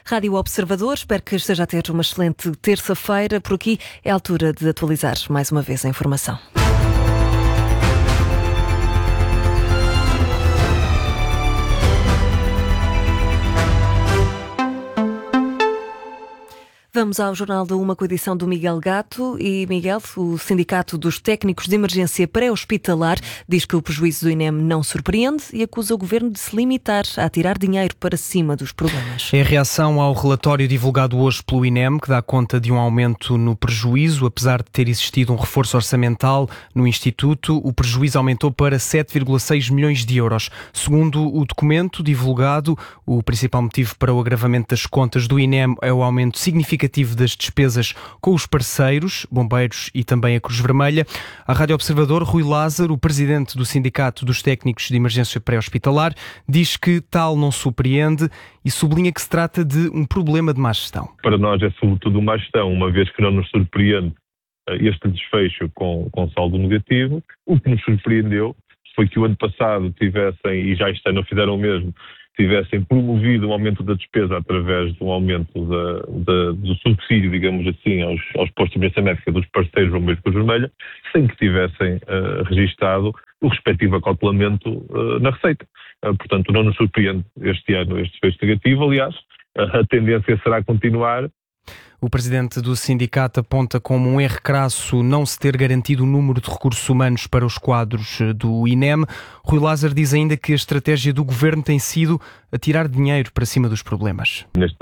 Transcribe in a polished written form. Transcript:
Rádio Observador, espero que esteja a ter uma excelente terça-feira. Por aqui é a altura de atualizar mais uma vez a informação. Vamos ao Jornal da Uma com a edição do Miguel Gato. E, Miguel, o Sindicato dos Técnicos de Emergência Pré-Hospitalar diz que o prejuízo do INEM não surpreende e acusa o Governo de se limitar a tirar dinheiro para cima dos problemas. Em reação ao relatório divulgado hoje pelo INEM, que dá conta de um aumento no prejuízo, apesar de ter existido um reforço orçamental no Instituto, o prejuízo aumentou para 7,6 milhões de euros. Segundo o documento divulgado, o principal motivo para o agravamento das contas do INEM é o aumento significativo das despesas com os parceiros, bombeiros e também a Cruz Vermelha. A Rádio Observador, Rui Lázaro, o presidente do Sindicato dos Técnicos de Emergência Pré-Hospitalar, diz que tal não surpreende e sublinha que se trata de um problema de má gestão. Para nós é sobretudo má gestão, uma vez que não nos surpreende este desfecho com saldo negativo. O que nos surpreendeu foi que o ano passado tivessem, e já este ano fizeram o mesmo, tivessem promovido um aumento da despesa através de um aumento do subsídio, digamos assim, aos postos de emergência médica dos parceiros bombeiros de Cruz Vermelha, sem que tivessem registado o respectivo acautelamento na receita. Portanto, não nos surpreende este ano este desfecho negativo. Aliás, a tendência será continuar. O presidente do sindicato aponta como um erro crasso não se ter garantido o número de recursos humanos para os quadros do INEM. Rui Lázaro diz ainda que a estratégia do governo tem sido atirar dinheiro para cima dos problemas. Neste